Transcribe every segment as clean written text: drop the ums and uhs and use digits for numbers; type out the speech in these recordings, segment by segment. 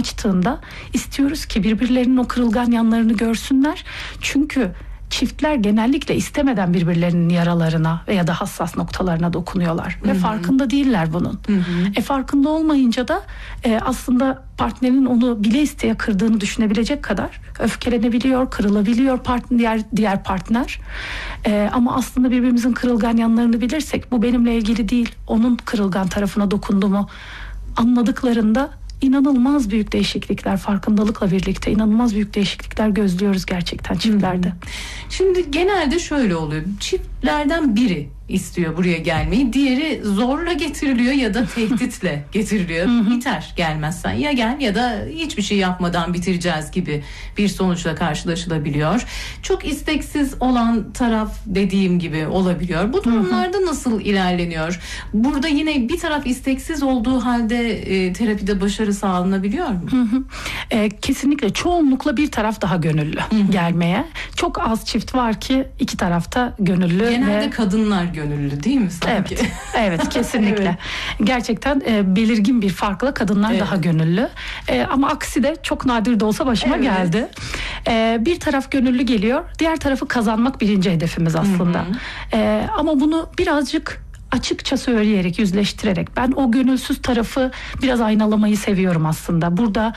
açtığında istiyoruz ki birbirlerinin o kırılgan yanlarını görsünler. Çünkü çiftler genellikle istemeden birbirlerinin yaralarına veya da hassas noktalarına dokunuyorlar. Ve farkında değiller bunun. Farkında olmayınca da aslında partnerinin onu bile isteye kırdığını düşünebilecek kadar öfkelenebiliyor, kırılabiliyor diğer partner. Ama aslında birbirimizin kırılgan yanlarını bilirsek, bu benimle ilgili değil, onun kırılgan tarafına dokundu mu anladıklarında İnanılmaz büyük değişiklikler, farkındalıkla birlikte inanılmaz büyük değişiklikler gözlüyoruz gerçekten çiftlerde. Şimdi genelde şöyle oluyor. Çiftlerden biri istiyor buraya gelmeyi. Diğeri zorla getiriliyor ya da tehditle getiriliyor. Biter gelmezsen, ya gel ya da hiçbir şey yapmadan bitireceğiz gibi bir sonuçla karşılaşılabiliyor. Çok isteksiz olan taraf dediğim gibi olabiliyor. Bu durumlarda nasıl ilerleniyor? Burada yine bir taraf isteksiz olduğu halde terapide başarı sağlanabiliyor mu? Kesinlikle çoğunlukla bir taraf daha gönüllü gelmeye. Çok az çift var ki iki tarafta gönüllü. Genelde kadınlar gönüllü değil mi sanki? Evet kesinlikle. Evet. Gerçekten belirgin bir farkla kadınlar daha gönüllü. Ama aksi de çok nadir de olsa başıma geldi. Bir taraf gönüllü geliyor, diğer tarafı kazanmak birinci hedefimiz aslında. Ama bunu birazcık açıkça söyleyerek, yüzleştirerek, ben o gönülsüz tarafı biraz aynalamayı seviyorum aslında. Burada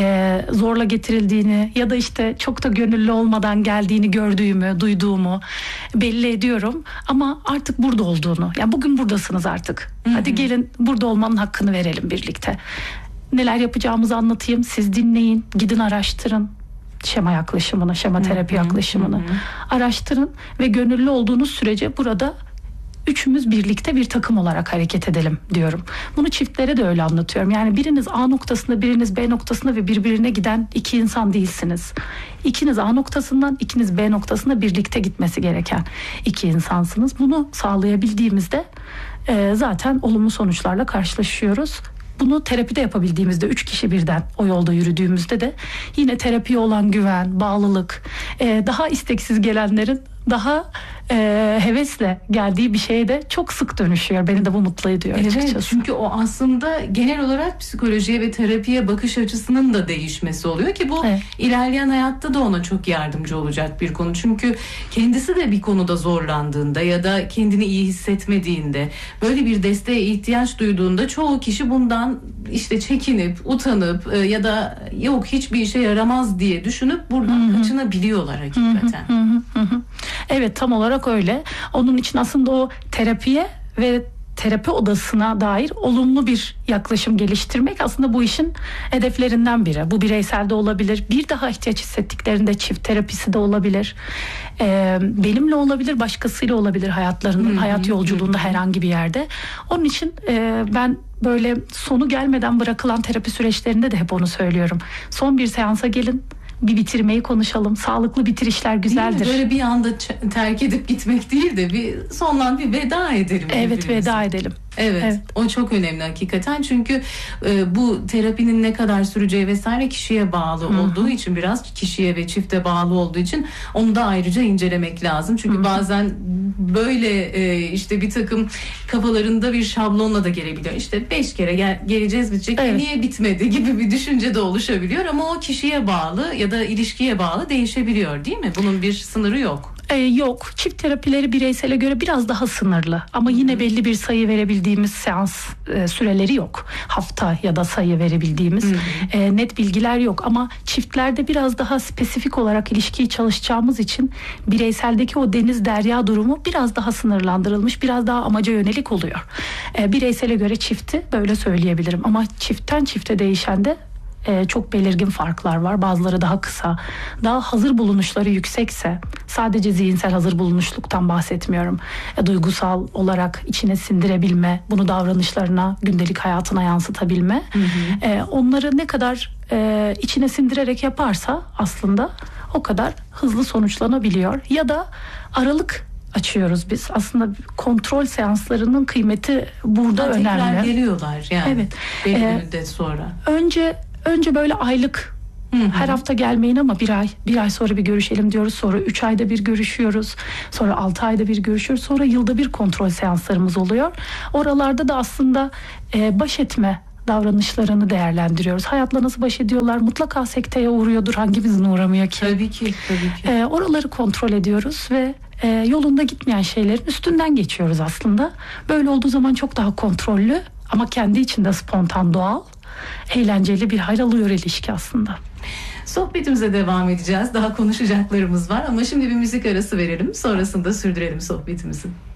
zorla getirildiğini ya da işte çok da gönüllü olmadan geldiğini gördüğümü, duyduğumu belli ediyorum. Ama artık burada olduğunu, yani bugün buradasınız artık. Hadi gelin burada olmanın hakkını verelim birlikte. Neler yapacağımızı anlatayım, siz dinleyin, gidin araştırın. Şema yaklaşımını, şema terapi yaklaşımını araştırın ve gönüllü olduğunuz sürece burada üçümüz birlikte bir takım olarak hareket edelim diyorum. Bunu çiftlere de öyle anlatıyorum. Yani biriniz A noktasında, biriniz B noktasında ve birbirine giden iki insan değilsiniz. İkiniz A noktasından, ikiniz B noktasında birlikte gitmesi gereken iki insansınız. Bunu sağlayabildiğimizde zaten olumlu sonuçlarla karşılaşıyoruz. Bunu terapide yapabildiğimizde, 3 kişi birden o yolda yürüdüğümüzde de yine terapiye olan güven, bağlılık, daha isteksiz gelenlerin daha hevesle geldiği bir şeye de çok sık dönüşüyor. Beni de bu mutlu ediyor açıkçası. Evet, çünkü o aslında genel olarak psikolojiye ve terapiye bakış açısının da değişmesi oluyor ki bu ilerleyen hayatta da ona çok yardımcı olacak bir konu. Çünkü kendisi de bir konuda zorlandığında ya da kendini iyi hissetmediğinde, böyle bir desteğe ihtiyaç duyduğunda çoğu kişi bundan işte çekinip, utanıp ya da yok hiçbir işe yaramaz diye düşünüp buradan kaçınabiliyorlar hakikaten. Evet, tam olarak öyle. Onun için aslında o terapiye ve terapi odasına dair olumlu bir yaklaşım geliştirmek aslında bu işin hedeflerinden biri. Bu bireysel de olabilir. Bir daha ihtiyaç hissettiklerinde çift terapisi de olabilir. Benimle olabilir, başkasıyla olabilir hayatlarının, hayat yolculuğunda herhangi bir yerde. Onun için ben böyle sonu gelmeden bırakılan terapi süreçlerinde de hep onu söylüyorum. Son bir seansa gelin. Bir bitirmeyi konuşalım. Sağlıklı bitirişler güzeldir. Böyle bir anda terk edip gitmek değil de bir sondan bir veda edelim. Evet, veda edelim. Evet, o çok önemli hakikaten çünkü bu terapinin ne kadar süreceği vesaire kişiye bağlı olduğu için, biraz kişiye ve çifte bağlı olduğu için onu da ayrıca incelemek lazım. Çünkü bazen böyle işte bir takım kafalarında bir şablonla da gelebiliyor. İşte 5 kere geleceğiz bitecek, niye bitmedi gibi bir düşünce de oluşabiliyor ama o kişiye bağlı ya da ilişkiye bağlı değişebiliyor değil mi? Bunun bir sınırı yok. Yok. Çift terapileri bireysele göre biraz daha sınırlı. Ama yine belli bir sayı verebildiğimiz seans süreleri yok. Hafta ya da sayı verebildiğimiz net bilgiler yok. Ama çiftlerde biraz daha spesifik olarak ilişkiyi çalışacağımız için bireyseldeki o deniz derya durumu biraz daha sınırlandırılmış, biraz daha amaca yönelik oluyor. Bireysele göre çifti böyle söyleyebilirim. Ama çiftten çifte değişen de çok belirgin farklar var. Bazıları daha kısa, daha hazır bulunuşları yüksekse, sadece zihinsel hazır bulunuşluktan bahsetmiyorum. Duygusal olarak içine sindirebilme, bunu davranışlarına, gündelik hayatına yansıtabilme. Onları ne kadar içine sindirerek yaparsa aslında o kadar hızlı sonuçlanabiliyor. Ya da aralık açıyoruz biz. Aslında kontrol seanslarının kıymeti burada önemli. Tekrar geliyorlar yani. Evet. Belli müddet sonra. Önce böyle aylık her hafta gelmeyin ama bir ay sonra bir görüşelim diyoruz. Sonra 3 ayda bir görüşüyoruz. Sonra 6 ayda bir görüşüyoruz. Sonra yılda bir kontrol seanslarımız oluyor. Oralarda da aslında baş etme davranışlarını değerlendiriyoruz. Hayatla nasıl baş ediyorlar? Mutlaka sekteye uğruyordur. Hangimizin uğramıyor ki? Tabii ki, tabii ki. Oraları kontrol ediyoruz ve yolunda gitmeyen şeylerin üstünden geçiyoruz aslında. Böyle olduğu zaman çok daha kontrollü ama kendi içinde spontan, doğal, eğlenceli bir hal alıyor ilişki aslında. Sohbetimize devam edeceğiz. Daha konuşacaklarımız var ama şimdi bir müzik arası verelim. Sonrasında sürdürelim sohbetimizi.